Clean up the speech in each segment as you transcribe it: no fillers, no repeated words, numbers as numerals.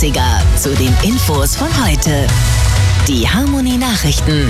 Klassiker zu den Infos von heute. Die Harmony Nachrichten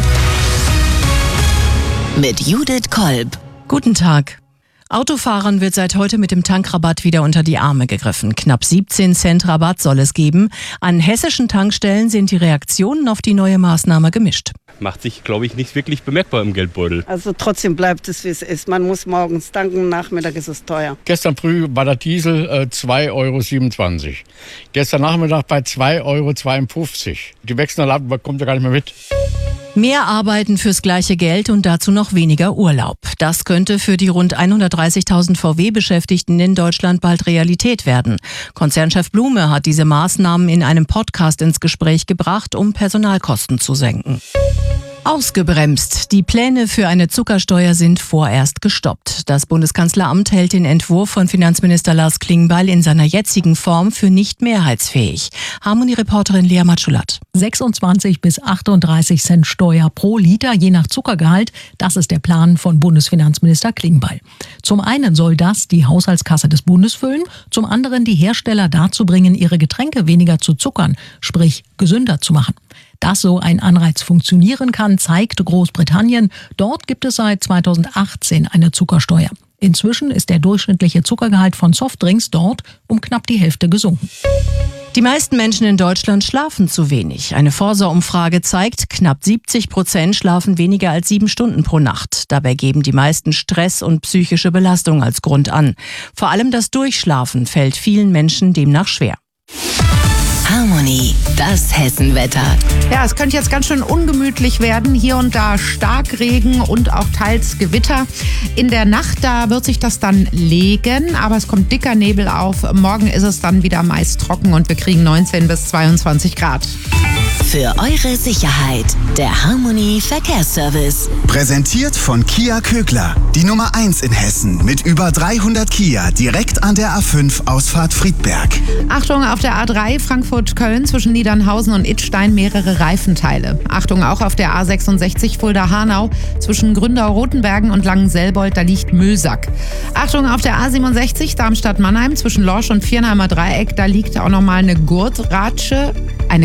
mit Judith Kolb. Guten Tag. Autofahrern wird seit heute mit dem Tankrabatt wieder unter die Arme gegriffen. Knapp 17 Cent Rabatt soll es geben. An hessischen Tankstellen sind die Reaktionen auf die neue Maßnahme gemischt. Macht sich, glaube ich, nicht wirklich bemerkbar im Geldbeutel. Also trotzdem bleibt es, wie es ist. Man muss morgens tanken, Nachmittag ist es teuer. Gestern früh war der Diesel 2,27 €. Gestern Nachmittag bei 2,52 €. Die Wechselnadel kommt ja gar nicht mehr mit. Mehr arbeiten fürs gleiche Geld und dazu noch weniger Urlaub. Das könnte für die rund 130.000 VW-Beschäftigten in Deutschland bald Realität werden. Konzernchef Blume hat diese Maßnahmen in einem Podcast ins Gespräch gebracht, um Personalkosten zu senken. Ausgebremst. Die Pläne für eine Zuckersteuer sind vorerst gestoppt. Das Bundeskanzleramt hält den Entwurf von Finanzminister Lars Klingbeil in seiner jetzigen Form für nicht mehrheitsfähig. Harmony-Reporterin Lea Matschulat. 26 bis 38 Cent Steuer pro Liter, je nach Zuckergehalt. Das ist der Plan von Bundesfinanzminister Klingbeil. Zum einen soll das die Haushaltskasse des Bundes füllen, zum anderen die Hersteller dazu bringen, ihre Getränke weniger zu zuckern, sprich gesünder zu machen. Dass so ein Anreiz funktionieren kann, zeigt Großbritannien. Dort gibt es seit 2018 eine Zuckersteuer. Inzwischen ist der durchschnittliche Zuckergehalt von Softdrinks dort um knapp die Hälfte gesunken. Die meisten Menschen in Deutschland schlafen zu wenig. Eine Forsa-Umfrage zeigt, knapp 70% schlafen weniger als 7 Stunden pro Nacht. Dabei geben die meisten Stress und psychische Belastung als Grund an. Vor allem das Durchschlafen fällt vielen Menschen demnach schwer. Harmony, das Hessenwetter. Ja, es könnte jetzt ganz schön ungemütlich werden. Hier und da Starkregen und auch teils Gewitter. In der Nacht, da wird sich das dann legen, aber es kommt dicker Nebel auf. Morgen ist es dann wieder meist trocken und wir kriegen 19 bis 22 Grad. Für eure Sicherheit, der Harmony Verkehrsservice. Präsentiert von Kia Kögler, die Nummer 1 in Hessen mit über 300 Kia direkt an der A5 Ausfahrt Friedberg. Achtung, auf der A3 Frankfurt-Köln zwischen Niedernhausen und Idstein mehrere Reifenteile. Achtung auch auf der A66 Fulda-Hanau zwischen Gründau-Rotenbergen und Langenselbold, da liegt Müllsack. Achtung auf der A67 Darmstadt-Mannheim zwischen Lorsch und Viernheimer Dreieck, da liegt auch nochmal eine Gurtratsche. Eine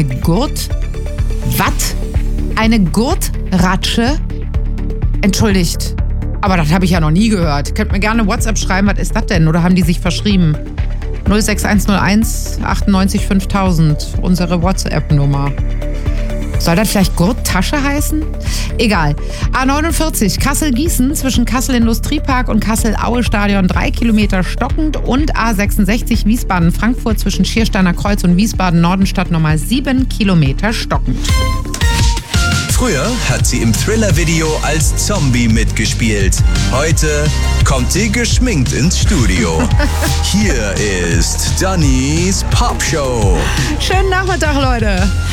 Gurtratsche? Entschuldigt, aber das habe ich ja noch nie gehört. Könnt mir gerne WhatsApp schreiben, was ist das denn? Oder haben die sich verschrieben? 06101 98 5000, unsere WhatsApp-Nummer. Soll das vielleicht Gurttasche heißen? Egal. A49 Kassel-Gießen zwischen Kassel-Industriepark und Kassel-Aue-Stadion 3 Kilometer stockend und A66 Wiesbaden-Frankfurt zwischen Schiersteiner Kreuz und Wiesbaden-Nordenstadt nochmal 7 Kilometer stockend. Früher hat sie im Thriller-Video als Zombie mitgespielt. Heute kommt sie geschminkt ins Studio. Hier ist Dannys Popshow. Schönen Nachmittag, Leute.